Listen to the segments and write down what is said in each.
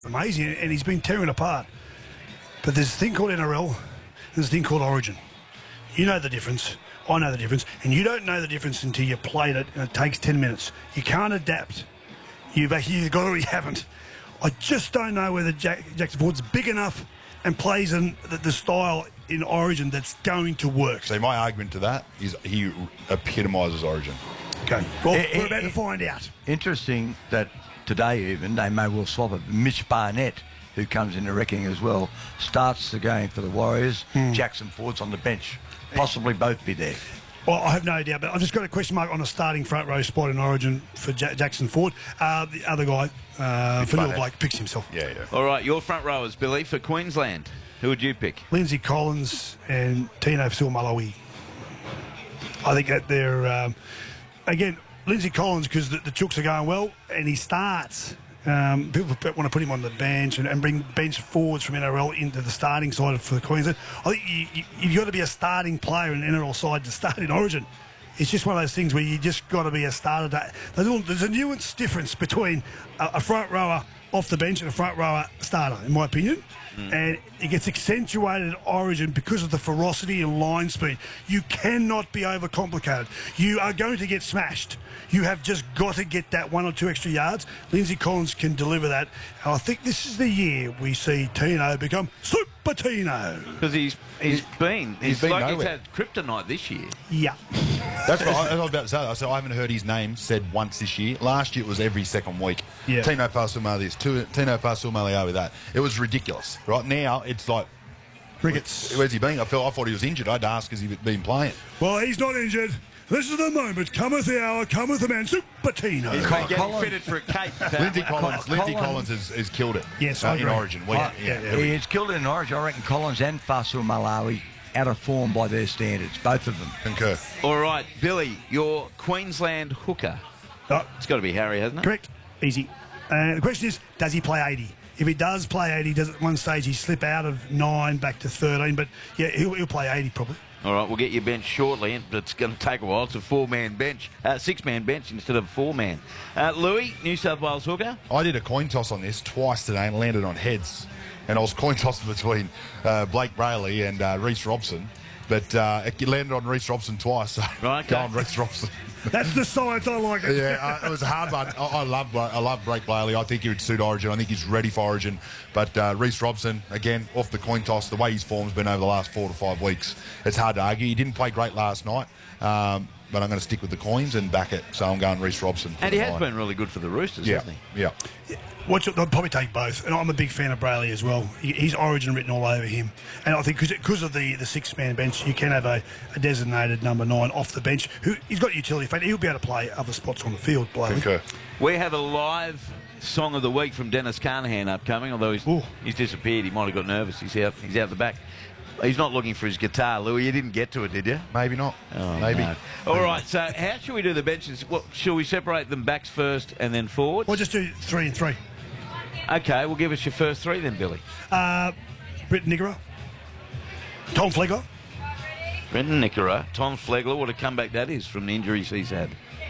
amazing, and he's been tearing apart. But there's a thing called NRL, there's a thing called Origin. You know the difference. I know the difference. And you don't know the difference until you played it, and it takes 10 minutes. You can't adapt. You've actually got or you haven't. I just don't know whether Jackson Ford's big enough and plays in the style in Origin that's going to work. So my argument to that is he epitomises Origin. Okay. Well, we're about to find out. Interesting that today even they may well swap it. Mitch Barnett, who comes into reckoning as well, starts the game for the Warriors. Jackson Ford's on the bench. Possibly both be there. Well, I have no doubt, but I've just got a question mark on a starting front row spot in Origin for Jackson Ford. The other guy, Fanua Blake, picks himself. Yeah. All right, your front rowers, Billy, for Queensland. Who would you pick? Lindsay Collins and Tino Fasuamaleaui. I think that they're, again, Lindsay Collins, because the Chooks are going well, and he starts. People want to put him on the bench and bring bench forwards from NRL into the starting side for Queensland. I think you've got to be a starting player in the NRL side to start in Origin. It's just one of those things where you just got to be a starter. There's a nuance difference between a front rower off the bench and a front rower starter, in my opinion. And it gets accentuated in Origin because of the ferocity and line speed. You cannot be overcomplicated. You are going to get smashed. You have just got to get that 1 or 2 extra yards. Lindsay Collins can deliver that. And I think this is the year we see Tino become Super Tino. Because he's like nowhere. he's had kryptonite this year. Yeah. That's what I was about to say. So I haven't heard his name said once this year. Last year it was every second week. Yeah. Tino Fasuamaleaui this, Tino Fasuamaleaui that. It was ridiculous. Right now it's like, Crickets. where's he been? I thought he was injured. I'd ask, has he been playing? Well, he's not injured. This is the moment. Cometh the hour, cometh the man. Super Tino. He's been getting fitted for a cape. Lindsay Collins has killed it. Yes, I in agree. Origin. He's killed it in Origin. I reckon Collins and Fasuamaleaui out of form by their standards, both of them. Concur. All right, Billy, your Queensland hooker. Oh, It's got to be Harry, hasn't it? correct. Easy. The question is, does he play 80? If he does play 80, does at one stage he slip out of 9 back to 13? But, yeah, he'll play 80 probably. All right, we'll get your bench shortly, but it's going to take a while. It's a 4-man bench, 6-man bench instead of 4-man. Louis, New South Wales hooker. I did a coin toss on this twice today and landed on heads. And I was coin tossing between Blake Brayley and Reece Robson. But it landed on Reece Robson twice. So Right, go okay. on Reece Robson. That's the science. I like it. Yeah, it was a hard one. I love Blake Brayley. I think he would suit Origin. I think he's ready for Origin. But Reece Robson, again, off the coin toss, the way his form's been over the last 4 to 5 weeks, it's hard to argue. He didn't play great last night, but I'm going to stick with the coins and back it. So I'm going Reece Robson. And he has been really good for the Roosters, hasn't he? Yeah. They'll probably take both, and I'm a big fan of Brayley as well. He's Origin written all over him, and I think because of the 6-man bench, you can have a designated number 9 off the bench. He's got utility factor. He'll be able to play other spots on the field. Okay. We have a live song of the week from Dennis Carnahan upcoming, although he's disappeared. He might have got nervous. He's out the back. He's not looking for his guitar, Louis. You didn't get to it, did you? Maybe not. Oh, Maybe. No. All right, so how should we do the benches? Shall we separate them backs first and then forwards? We'll just do 3 and 3. Okay, well, give us your first 3 then, Billy. Britton Niggera, Tom Flegler. Brendan Nickera, Tom Flegler, what a comeback that is from the injuries he's had.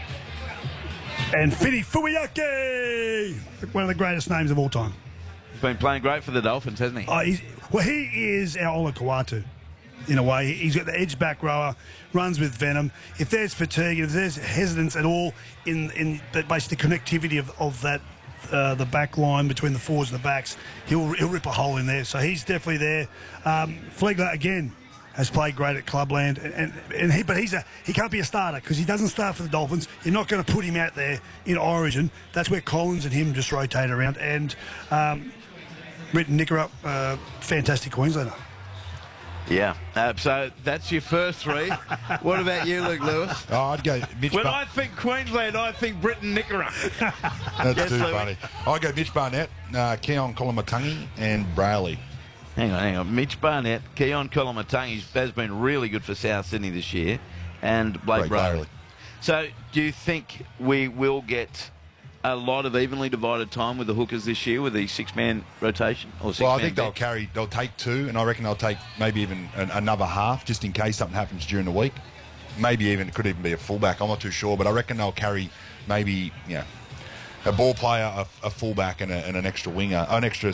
And Fini Fuiake, one of the greatest names of all time. He's been playing great for the Dolphins, hasn't he? He is our Ola Kawatu, in a way. He's got the edge back rower, runs with venom. If there's fatigue, if there's hesitance at all in basically the connectivity of that, the back line between the forwards and the backs, he'll rip a hole in there. So he's definitely there. Flegler, again, has played great at Clubland, but he can't be a starter because he doesn't start for the Dolphins. You're not going to put him out there in Origin. That's where Collins and him just rotate around. And Britton Nickera, fantastic Queenslander. Yeah. So that's your first 3. What about you, Luke Lewis? Oh, I'd go Mitch When I think Queensland, I think Britton Nickera. That's Yes, too Louis. funny. I'd go Mitch Barnett, Keon Kolomatangi, and Brayley. Hang on. Mitch Barnett, Keon Kolomatangi has been really good for South Sydney this year, and Blake Brayley. So do you think we will get a lot of evenly divided time with the hookers this year with the 6-man rotation? Or 6-man Well, I think bench? they'll take 2, and I reckon they'll take maybe even another half just in case something happens during the week. Maybe it could even be a fullback. I'm not too sure, but I reckon they'll carry maybe a ball player, a fullback, and an extra winger, an extra